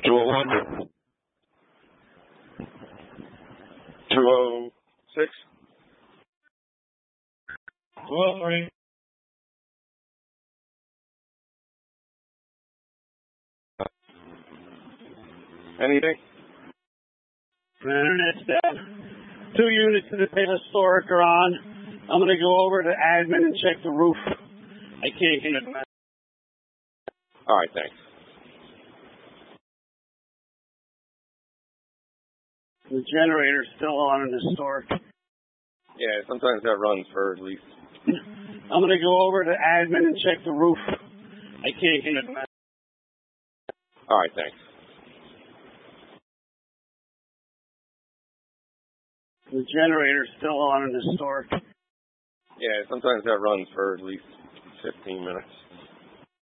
201. 206. 203. Anything? Internet's down. 2 units in the Historic are on. I'm going to go over to admin and check the roof. I can't hear it. All right, thanks. The generator's still on in Historic. Yeah, sometimes that runs for at least. I'm going to go over to admin and check the roof. I can't hear it. All right, thanks. The generator's still on in Historic. Yeah, sometimes that runs for at least 15 minutes.